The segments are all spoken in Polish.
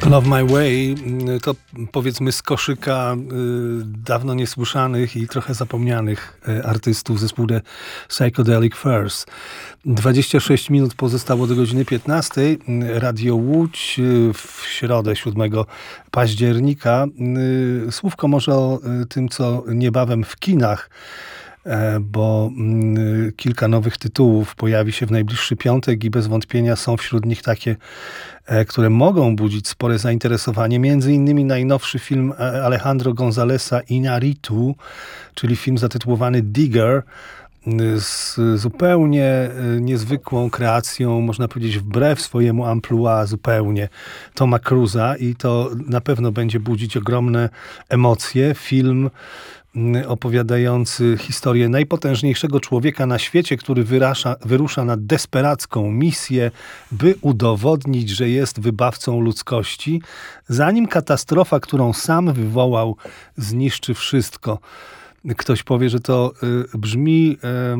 Love My Way to powiedzmy z koszyka dawno niesłyszanych i trochę zapomnianych artystów zespół The Psychedelic Furs. 26 minut pozostało do godziny 15. Radio Łódź w środę 7 października. Słówko może o tym, co niebawem w kinach, bo kilka nowych tytułów pojawi się w najbliższy piątek i bez wątpienia są wśród nich takie, które mogą budzić spore zainteresowanie. Między innymi najnowszy film Alejandro Gonzaleza Iñárritu, czyli film zatytułowany Digger, z zupełnie niezwykłą kreacją, można powiedzieć wbrew swojemu amplua zupełnie, Toma Cruza, i to na pewno będzie budzić ogromne emocje. Film opowiadający historię najpotężniejszego człowieka na świecie, który wyrusza na desperacką misję, by udowodnić, że jest wybawcą ludzkości, zanim katastrofa, którą sam wywołał, zniszczy wszystko. Ktoś powie, że to brzmi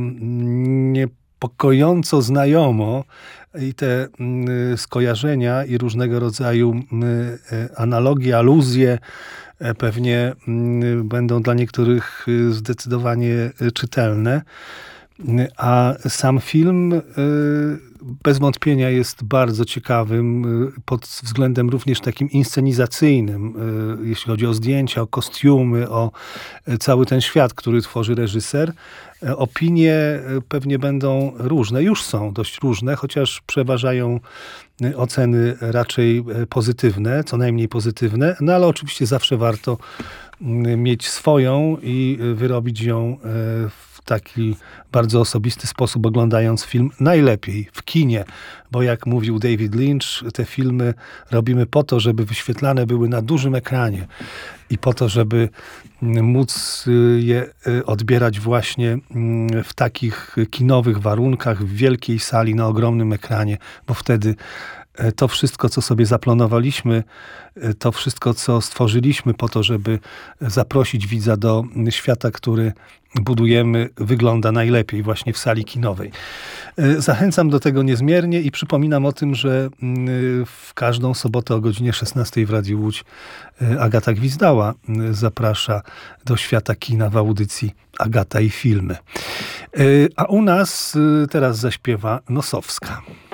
niepokojąco znajomo i te skojarzenia i różnego rodzaju analogie, aluzje pewnie będą dla niektórych zdecydowanie czytelne. A sam film bez wątpienia jest bardzo ciekawym pod względem również takim inscenizacyjnym, jeśli chodzi o zdjęcia, o kostiumy, o cały ten świat, który tworzy reżyser. Opinie pewnie będą różne, już są dość różne, chociaż przeważają oceny raczej pozytywne, co najmniej pozytywne, no ale oczywiście zawsze warto mieć swoją i wyrobić ją w taki bardzo osobisty sposób, oglądając film najlepiej w kinie, bo jak mówił David Lynch, te filmy robimy po to, żeby wyświetlane były na dużym ekranie i po to, żeby móc je odbierać właśnie w takich kinowych warunkach, w wielkiej sali, na ogromnym ekranie, bo wtedy to wszystko, co sobie zaplanowaliśmy, to wszystko, co stworzyliśmy po to, żeby zaprosić widza do świata, który budujemy, wygląda najlepiej właśnie w sali kinowej. Zachęcam do tego niezmiernie i przypominam o tym, że w każdą sobotę o godzinie 16 w Radiu Łódź Agata Gwizdała zaprasza do świata kina w audycji Agata i filmy. A u nas teraz zaśpiewa Nosowska.